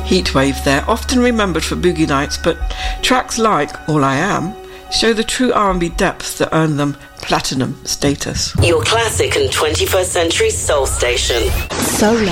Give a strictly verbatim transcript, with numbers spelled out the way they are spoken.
Heatwave, they're often remembered for boogie nights, but tracks like All I Am show the true R and B depth that earned them platinum status. Your classic and twenty-first century soul station. Soul